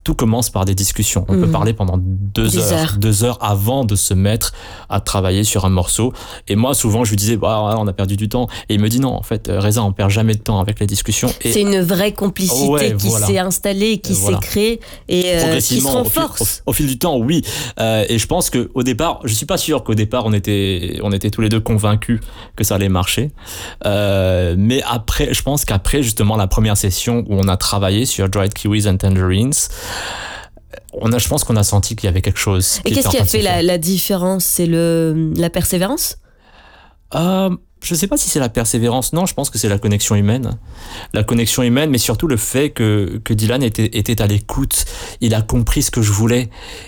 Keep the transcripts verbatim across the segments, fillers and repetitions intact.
tout commence par des discussions. On mmh. peut parler pendant deux heures, heures, deux heures avant de se mettre à travailler sur un morceau. Et moi, souvent, je lui disais, bah, on a perdu du temps. Et il me dit non, en fait, Reza, on perd jamais de temps avec les discussions. Et c'est une vraie complicité ouais, qui voilà. s'est installée, qui voilà. s'est créée et euh, qui se renforce. Au fil, au, au fil du temps, oui. Euh, et je pense que au départ, je suis pas sûr qu'au départ on était, on était tous les deux convaincus que ça allait marcher. Euh, mais après, je pense qu'après justement la première session où on a travaillé sur Dried Kiwis and Tangerines. On a, je pense qu'on a senti qu'il y avait quelque chose. Et qu'est-ce qui a fait la, la différence ? C'est le, la persévérance ? euh, Je ne sais pas si c'est la persévérance. Non, je pense que c'est la connexion humaine. La connexion humaine, mais surtout le fait que, que Dylan était, était à l'écoute. Il a compris ce que je voulais.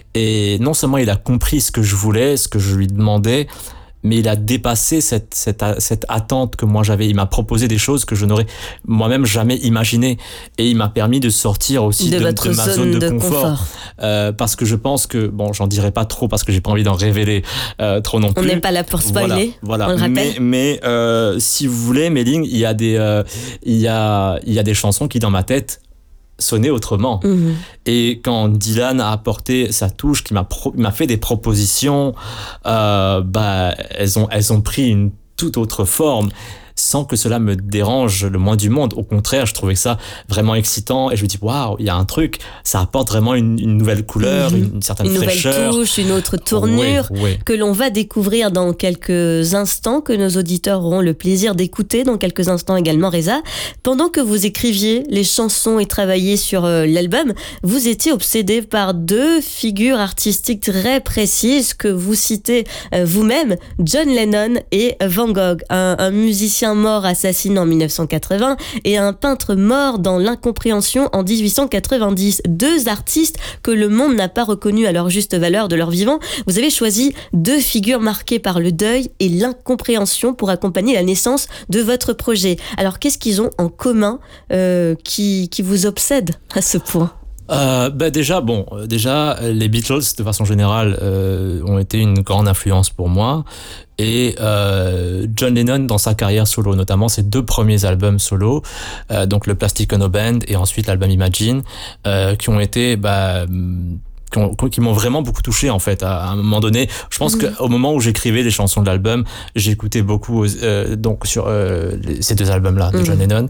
Et non seulement il a compris ce que je voulais, ce que je lui demandais, mais il a dépassé cette, cette, cette attente que moi j'avais. Il m'a proposé des choses que je n'aurais moi-même jamais imaginées. Et il m'a permis de sortir aussi de, de, de ma zone, zone de, de confort. confort. Euh, parce que je pense que, bon, j'en dirai pas trop parce que j'ai pas envie d'en révéler euh, trop non plus. On n'est pas là pour spoiler, voilà, voilà. On le rappelle. Mais, mais euh, si vous voulez, Méling, il y a des, euh, il y a, il y a des chansons qui, dans ma tête, sonner autrement. Mmh. Et quand Dylan a apporté sa touche, qui m'a, pro- m'a fait des propositions, euh, bah, elles ont, elles ont pris une toute autre forme, sans que cela me dérange le moins du monde. Au contraire, je trouvais ça vraiment excitant et je me dis waouh, il y a un truc, ça apporte vraiment une, une nouvelle couleur, mmh. une, une certaine une fraîcheur. Une nouvelle touche, une autre tournure oui, oui. que l'on va découvrir dans quelques instants, que nos auditeurs auront le plaisir d'écouter dans quelques instants également, Reza. Pendant que vous écriviez les chansons et travailliez sur euh, l'album, vous étiez obsédé par deux figures artistiques très précises que vous citez euh, vous-même, John Lennon et Van Gogh, un, un musicien mort assassiné en dix-neuf cent quatre-vingts et un peintre mort dans l'incompréhension en dix-huit cent quatre-vingt-dix. Deux artistes que le monde n'a pas reconnus à leur juste valeur de leur vivant. Vous avez choisi deux figures marquées par le deuil et l'incompréhension pour accompagner la naissance de votre projet. Alors qu'est-ce qu'ils ont en commun euh, qui, qui vous obsède à ce point ? Euh, bah déjà, bon, déjà, les Beatles, de façon générale, euh, ont été une grande influence pour moi. Et euh, John Lennon, dans sa carrière solo, notamment ses deux premiers albums solo, euh, donc le Plastic Ono Band et ensuite l'album Imagine, euh, qui ont été... Bah, Qui, ont, qui m'ont vraiment beaucoup touché en fait à, à un moment donné. Je pense mmh. qu'au moment où j'écrivais les chansons de l'album, j'écoutais beaucoup euh, donc sur euh, les, ces deux albums là de mmh. John Lennon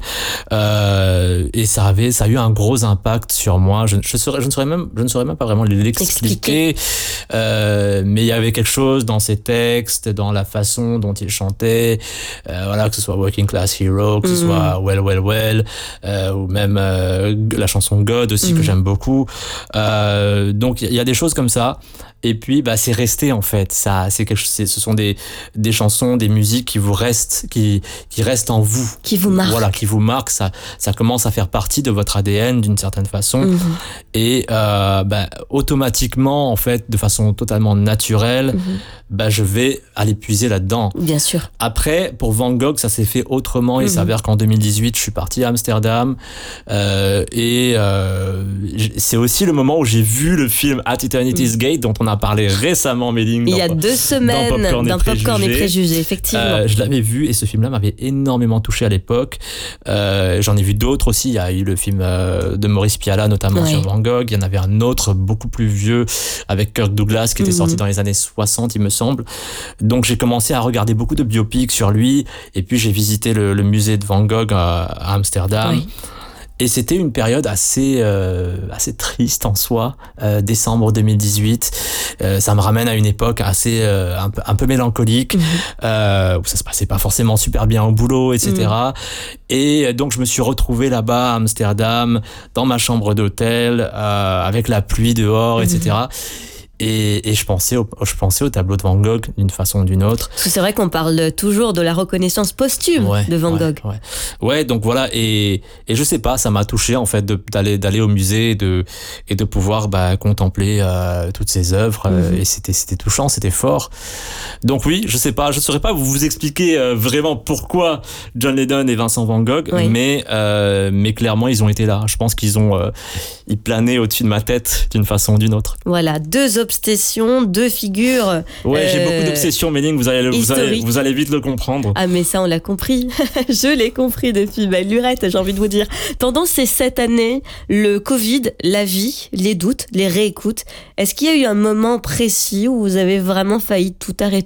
euh, et ça avait ça a eu un gros impact sur moi. Je, je, saurais, je ne saurais même je ne saurais même pas vraiment l'expliquer, euh, mais il y avait quelque chose dans ses textes, dans la façon dont il chantait, euh, voilà, que ce soit Working Class Hero, que ce mmh. soit Well Well Well, euh, ou même euh, la chanson God aussi mmh. que j'aime beaucoup. Euh, donc Donc il y a des choses comme ça. Et puis bah c'est resté en fait. Ça, c'est quelque chose. C'est, ce sont des des chansons, des musiques qui vous restent, qui qui restent en vous, qui vous marquent. Voilà, qui vous marquent. Ça ça commence à faire partie de votre A D N d'une certaine façon. Mmh. Et euh, bah automatiquement en fait, de façon totalement naturelle, mmh. bah je vais aller puiser là-dedans. Bien sûr. Après, pour Van Gogh, ça s'est fait autrement. Mmh. Il s'avère qu'en deux mille dix-huit, je suis parti à Amsterdam euh, et euh, c'est aussi le moment où j'ai vu le film At Eternity's mmh. Gate, dont on a parlé récemment, Méling. Il y a deux semaines, dans Popcorn, dans et, Popcorn et Préjugés, effectivement. Euh, je l'avais vu et ce film-là m'avait énormément touché à l'époque. Euh, j'en ai vu d'autres aussi. Il y a eu le film euh, de Maurice Pialat, notamment ouais. sur Van Gogh. Il y en avait un autre beaucoup plus vieux avec Kirk Douglas qui était mmh. sorti dans les années soixante, il me semble. Donc j'ai commencé à regarder beaucoup de biopics sur lui et puis j'ai visité le, le musée de Van Gogh à, à Amsterdam. Oui. Et c'était une période assez euh, assez triste en soi, euh, décembre deux mille dix-huit. Euh, ça me ramène à une époque assez euh, un peu un peu mélancolique, mmh. euh, où ça se passait pas forcément super bien au boulot, et cetera. Mmh. Et donc je me suis retrouvé là-bas à Amsterdam, dans ma chambre d'hôtel, euh, avec la pluie dehors, mmh. et cetera. Et, et je pensais au, je pensais au tableau de Van Gogh d'une façon ou d'une autre. Parce que c'est vrai qu'on parle toujours de la reconnaissance posthume ouais, de Van Gogh. Ouais, ouais. ouais, donc voilà, et, et je sais pas, ça m'a touché en fait de, d'aller, d'aller au musée et de, et de pouvoir bah, contempler euh, toutes ces œuvres. Mm-hmm. Euh, et c'était, c'était touchant, c'était fort. Donc oui, je sais pas, je saurais pas vous, vous expliquer euh, vraiment pourquoi John Lennon et Vincent Van Gogh, oui. mais, euh, mais clairement ils ont été là. Je pense qu'ils ont, euh, ils planaient au-dessus de ma tête d'une façon ou d'une autre. Voilà, deux options obsessions, deux figures. Ouais, euh, j'ai beaucoup d'obsessions, Méline, vous allez, vous, allez, vous allez vite le comprendre. Ah, mais ça, on l'a compris. Je l'ai compris depuis belle lurette, j'ai envie de vous dire. Pendant ces sept années, le Covid, la vie, les doutes, les réécoutes, est-ce qu'il y a eu un moment précis où vous avez vraiment failli tout arrêter ?